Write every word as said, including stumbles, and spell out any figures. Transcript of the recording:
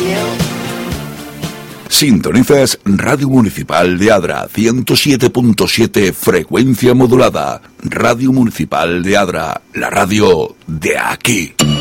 Sintonizas Radio Municipal de Adra, ciento siete punto siete frecuencia modulada. Radio Municipal de Adra, la radio de aquí.